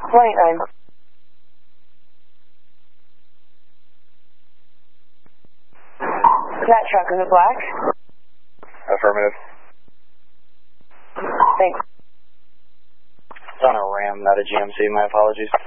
29. That truck, is it black? Affirmative. Thanks. It's on a Ram, not a GMC. My apologies.